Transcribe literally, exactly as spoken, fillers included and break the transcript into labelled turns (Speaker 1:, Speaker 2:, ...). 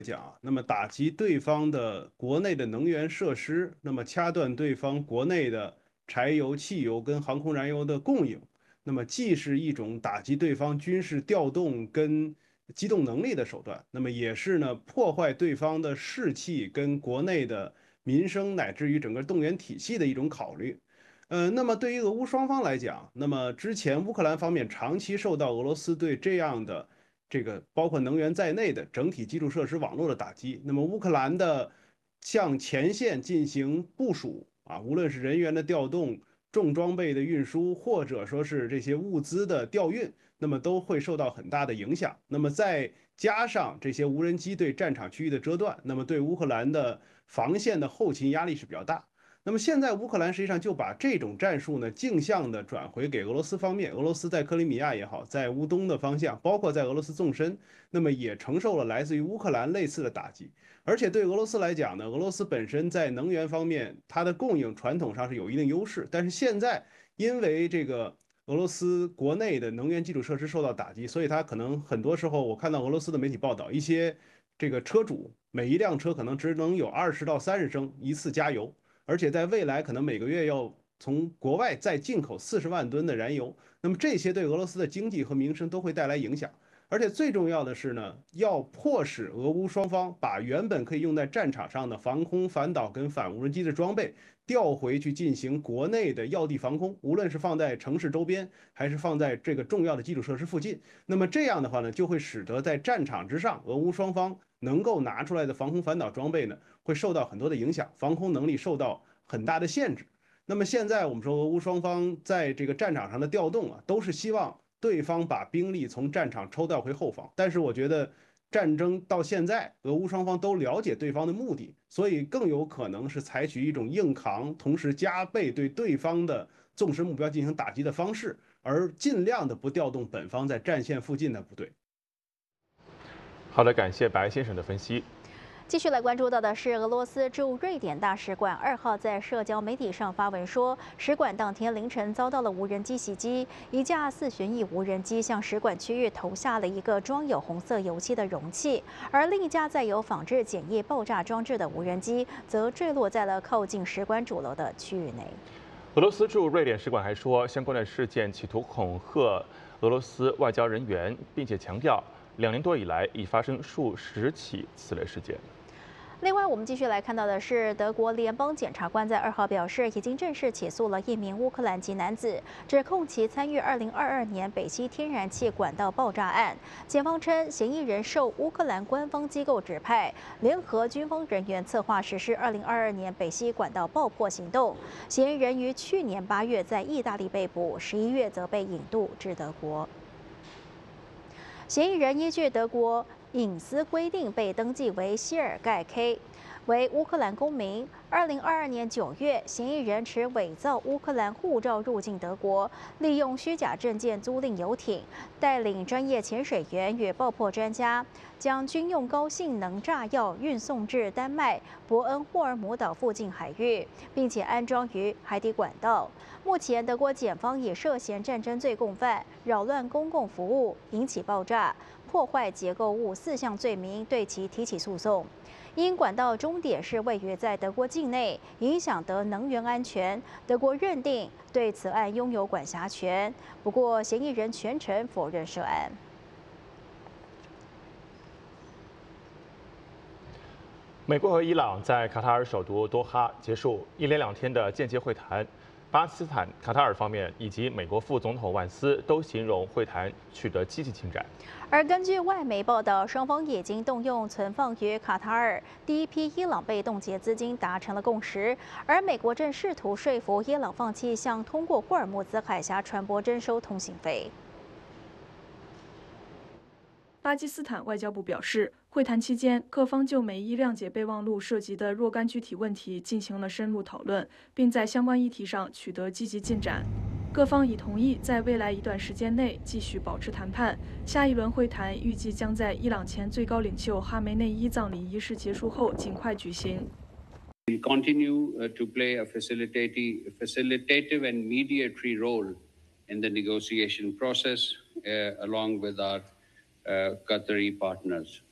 Speaker 1: 讲，那么打击对方的国内的能源设施，那么掐断对方国内的柴油、汽油跟航空燃油的供应，那么既是一种打击对方军事调动跟机动能力的手段，那么也是呢破坏对方的士气跟国内的民生乃至于整个动员体系的一种考虑。呃，那么对于俄乌双方来讲，那么之前乌克兰方面长期受到俄罗斯对这样的这个包括能源在内的整体基础设施网络的打击。那么乌克兰的向前线进行部署啊，无论是人员的调动、重装备的运输，或者说是这些物资的调运，那么都会受到很大的影响。那么再加上这些无人机对战场区域的遮断，那么对乌克兰的防线的后勤压力是比较大。那么现在乌克兰实际上就把这种战术呢镜像的转回给俄罗斯方面，俄罗斯在克里米亚也好，在乌东的方向，包括在俄罗斯纵深，那么也承受了来自于乌克兰类似的打击。而且对俄罗斯来讲呢，俄罗斯本身在能源方面它的供应传统上是有一定优势，但是现在因为这个俄罗斯国内的能源基础设施受到打击，所以它可能很多时候我看到俄罗斯的媒体报道，一些这个车主每一辆车可能只能有二十到三十升一次加油。而且在未来可能每个月要从国外再进口四十万吨的燃油，那么这些对俄罗斯的经济和民生都会带来影响。而且最重要的是呢，要迫使俄乌双方把原本可以用在战场上的防空、反导跟反无人机的装备调回去进行国内的要地防空，无论是放在城市周边，还是放在这个重要的基础设施附近。那么这样的话呢，就会使得在战场之上，俄乌双方能够拿出来的防空反导装备呢，会受到很多的影响，防空能力受到很大的限制。那么现在我们说俄乌双方在这个战场上的调动啊，都是希望对方把兵力从战场抽调回后方。但是我觉得战争到现在，俄乌双方都了解对方的目的，所以更有可能是采取一种硬扛，同时加倍对对方的纵深目标进行打击的方式，而尽量的不调动本方在战线附近的部队。
Speaker 2: 好的，感谢白先生的分析。
Speaker 3: 继续来关注到的是，俄罗斯驻瑞典大使馆二号在社交媒体上发文说，使馆当天凌晨遭到了无人机袭击，一架四旋翼无人机向使馆区域投下了一个装有红色油漆的容器，而另一架载有仿制简易爆炸装置的无人机则坠落在了靠近使馆主楼的区域内。
Speaker 2: 俄罗斯驻瑞典使馆还说，相关的事件企图恐吓俄罗斯外交人员，并且强调，两年多以来已发生数十起此类事件。
Speaker 3: 另外，我们继续来看到的是，德国联邦检察官在二号表示，已经正式起诉了一名乌克兰籍男子，指控其参与二零二二年北溪天然气管道爆炸案。检方称，嫌疑人受乌克兰官方机构指派，联合军方人员策划实施二零二二年北溪管道爆破行动。嫌疑人于去年八月在意大利被捕，十一月则被引渡至德国。嫌疑人依据德国隐私规定被登记为谢尔盖 K， 为乌克兰公民。二零二二年九月，嫌疑人持伪造乌克兰护照入境德国，利用虚假证件租赁游艇，带领专业潜水员与爆破专家，将军用高性能炸药运送至丹麦伯恩霍尔姆岛附近海域，并且安装于海底管道。目前，德国检方以涉嫌战争罪共犯、扰乱公共服务、引起爆炸、破坏结构物四项罪名对其提起诉讼。因管道终点是位于在德国境内，影响德能源安全，德国认定对此案拥有管辖权。不过，嫌疑人全程否认涉案。
Speaker 2: 美国和伊朗在卡塔尔首都多哈结束一连两天的间接会谈。巴基斯坦、卡塔尔方面以及美国副总统万斯都形容会谈取得积极进展。
Speaker 3: 而根据外媒报道，双方已经动用存放于卡塔尔第一批伊朗被冻结资金达成了共识，而美国正试图说服伊朗放弃向通过霍尔木兹海峡船舶征收通行费。
Speaker 4: 巴基斯坦外交部表示，会谈期间，各方就美伊谅解备忘录涉及的若干具体问题进行了深入讨论，并在相关议题上取得积极进展。各方已同意在未来一段时间内继续保持谈判。下一轮会谈预计将在伊朗前最高领袖哈梅内伊葬礼仪式结束后尽快举行。
Speaker 5: We continue to play a facilitative, facilitative and mediatory role in the negotiation process, uh, along with our uh, Qatari partners.